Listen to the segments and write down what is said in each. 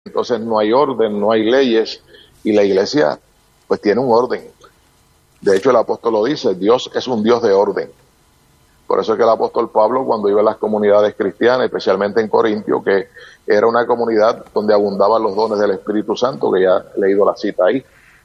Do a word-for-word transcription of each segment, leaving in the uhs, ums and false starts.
Entonces no hay orden, no hay leyes, y la iglesia pues tiene un orden. De hecho el apóstol lo dice, Dios es un Dios de orden. Por eso es que el apóstol Pablo, cuando iba a las comunidades cristianas, especialmente en Corintio, que era una comunidad donde abundaban los dones del Espíritu Santo, que ya he leído la cita ahí,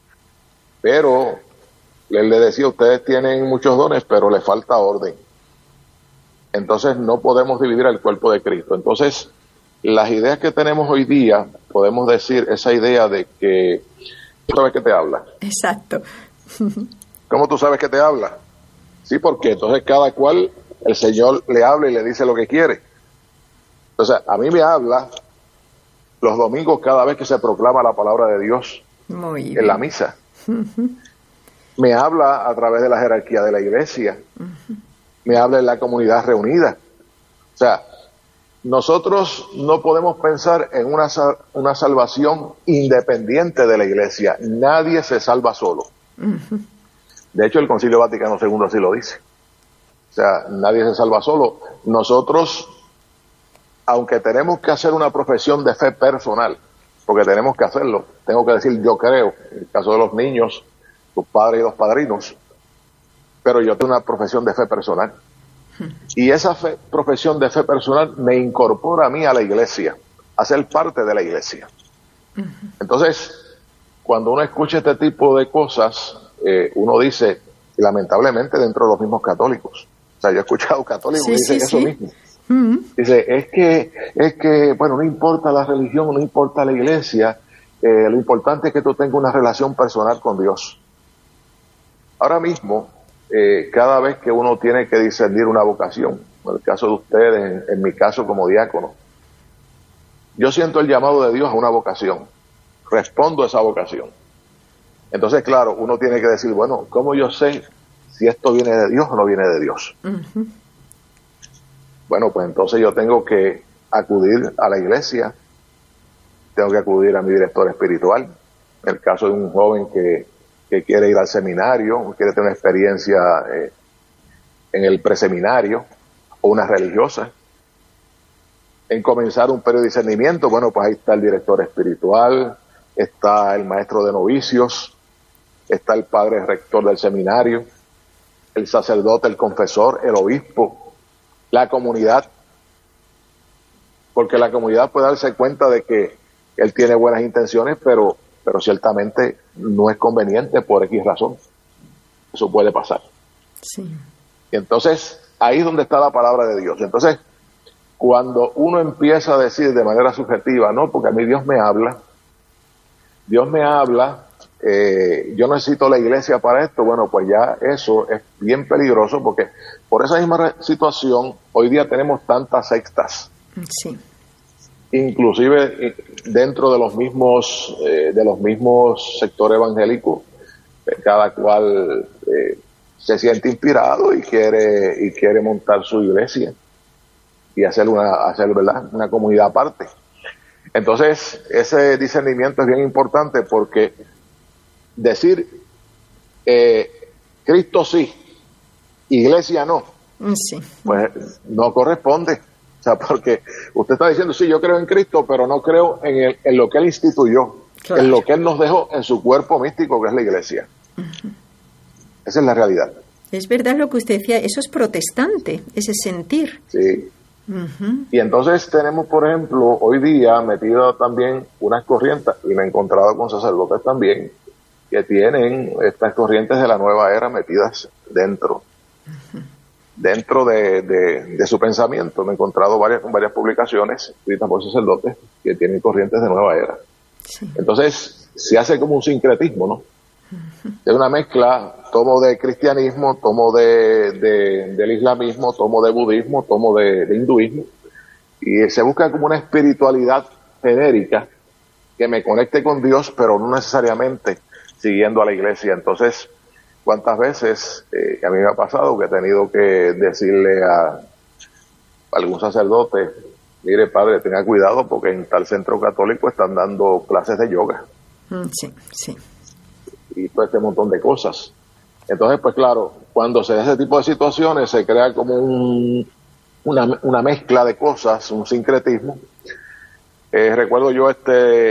pero él le decía, ustedes tienen muchos dones, pero les falta orden. Entonces no podemos dividir el cuerpo de Cristo. Entonces, las ideas que tenemos hoy día, podemos decir esa idea de que tú sabes que te habla. Exacto. ¿Cómo tú sabes que te habla? Sí, porque entonces cada cual, el Señor le habla y le dice lo que quiere. Entonces, a mí me habla los domingos cada vez que se proclama la palabra de Dios Muy bien. en la misa. Uh-huh. Me habla a través de la jerarquía de la iglesia. Uh-huh. Me habla en la comunidad reunida. O sea, nosotros no podemos pensar en una, una salvación independiente de la iglesia. Nadie se salva solo. Uh-huh. De hecho, el Concilio Vaticano segundo así lo dice. O sea, nadie se salva solo. Nosotros, aunque tenemos que hacer una profesión de fe personal, porque tenemos que hacerlo, tengo que decir yo creo, en el caso de los niños, sus padres y los padrinos, pero yo tengo una profesión de fe personal. Y esa fe, profesión de fe personal me incorpora a mí a la iglesia, a ser parte de la iglesia. Entonces, cuando uno escucha este tipo de cosas, eh, uno dice, lamentablemente dentro de los mismos católicos, o sea, yo he escuchado católicos sí, que dicen sí, eso sí. mismo. Uh-huh. Dice, es que, es que, bueno, no importa la religión, no importa la iglesia, eh, lo importante es que tú tengas una relación personal con Dios. Ahora mismo, eh, cada vez que uno tiene que discernir una vocación, en el caso de ustedes, en, en mi caso como diácono, yo siento el llamado de Dios a una vocación, respondo a esa vocación. Entonces, claro, uno tiene que decir, bueno, ¿cómo yo sé si esto viene de Dios o no viene de Dios? Uh-huh. Bueno, pues entonces yo tengo que acudir a la iglesia, tengo que acudir a mi director espiritual. En el caso de un joven que, que quiere ir al seminario, quiere tener una experiencia eh, en el preseminario, o una religiosa, en comenzar un periodo de discernimiento, bueno, pues ahí está el director espiritual, está el maestro de novicios, está el padre rector del seminario, el sacerdote, el confesor, el obispo, la comunidad, porque la comunidad puede darse cuenta de que él tiene buenas intenciones, pero, pero ciertamente no es conveniente por X razón. Eso puede pasar. Sí. Y entonces, ahí es donde está la palabra de Dios. Entonces, cuando uno empieza a decir de manera subjetiva, no, porque a mí Dios me habla, Dios me habla, eh, yo necesito la iglesia para esto, bueno, pues ya eso es bien peligroso, porque por esa misma situación hoy día tenemos tantas sectas. Sí. Inclusive dentro de los mismos eh, de los mismos sectores evangélicos, eh, cada cual eh, se siente inspirado y quiere y quiere montar su iglesia y hacer una hacer verdad una comunidad aparte. Entonces ese discernimiento es bien importante, porque decir eh, Cristo sí, iglesia no, sí, pues no corresponde. O sea, porque usted está diciendo, sí, yo creo en Cristo, pero no creo en, el, en lo que Él instituyó, claro, en lo que Él nos dejó en su cuerpo místico, que es la iglesia. Uh-huh. Esa es la realidad. Es verdad lo que usted decía, eso es protestante, ese sentir. Sí. Uh-huh. Y entonces tenemos, por ejemplo, hoy día metido también unas corrientes, y me he encontrado con sacerdotes también, que tienen estas corrientes de la nueva era metidas dentro. Uh-huh. Dentro de, de, de su pensamiento. Me he encontrado varias, varias publicaciones escritas por sacerdotes que tienen corrientes de nueva era. Sí. Entonces, se hace como un sincretismo, ¿no? Uh-huh. Es una mezcla, tomo de cristianismo, tomo de, de, del islamismo, tomo de budismo, tomo de, de hinduismo, y se busca como una espiritualidad genérica que me conecte con Dios, pero no necesariamente siguiendo a la iglesia. Entonces, ¿cuántas veces eh, a mí me ha pasado que he tenido que decirle a algún sacerdote, mire padre, tenga cuidado porque en tal centro católico están dando clases de yoga? Sí, sí. Y todo este montón de cosas. Entonces, pues claro, cuando se da ese tipo de situaciones se crea como un, una, una mezcla de cosas, un sincretismo. Eh, recuerdo yo este